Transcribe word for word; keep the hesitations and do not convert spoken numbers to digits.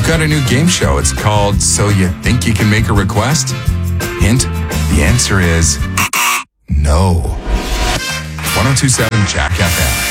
got a new game show. It's called So You Think You Can Make a Request? Hint, the answer is no. ten twenty-seven Jack F M.